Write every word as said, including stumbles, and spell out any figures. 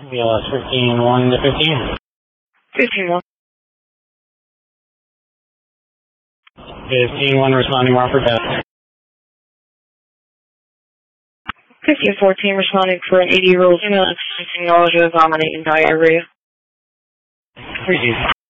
B L S fifteen one to fifteen. fifteen one. fifteen one responding Rockford Pass. fifteen fourteen responding for an eighty-year-old female experiencing nausea, vomiting, and diarrhea. Receive.